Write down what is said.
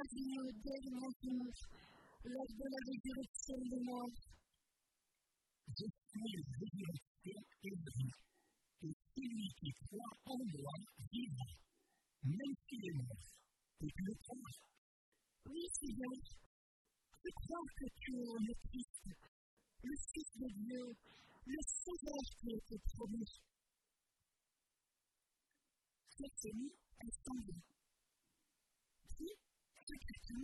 vie dernier jour, lors de la résurrection des morts. Je suis la résurrection et la vie, et celui qui croit en moi vivra, même s'il est mort. Et tu le crois? Oui, Seigneur, je crois que tu es le Christ, le Fils de Dieu, le Sauveur qui a été promis. Cette nuit, elle s'en va. Puis, secrètement,